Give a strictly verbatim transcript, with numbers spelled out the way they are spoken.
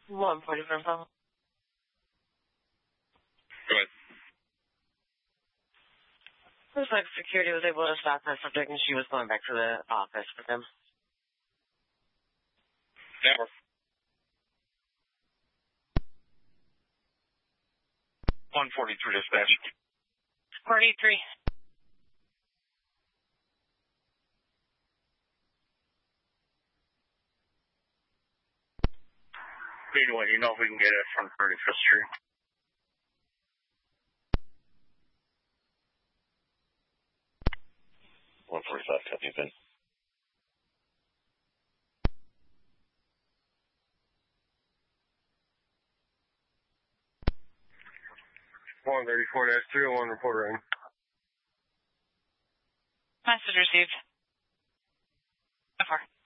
one forty from phone. Go ahead. Looks like security was able to stop that subject and she was going back to the office with them. Never. one forty-three dispatch. forty-three. Anyway, you know if we can get it from thirty-fifth Street. one forty-five, copy, Ben. one thirty-four dash three oh one, report in. Message received. So far.